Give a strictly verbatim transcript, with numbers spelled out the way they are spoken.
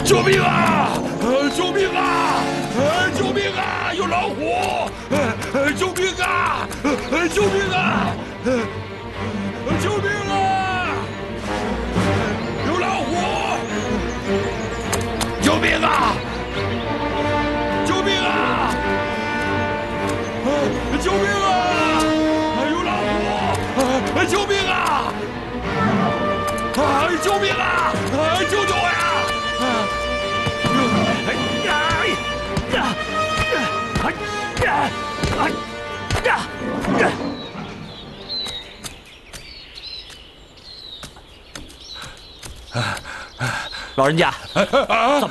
救命啊！救命啊！救命啊！有老虎！救命啊！救命啊！救命啊！有老虎！救命啊！救命啊！救命啊！有老虎！救命啊！救命啊！救救我呀！ 老人家，怎么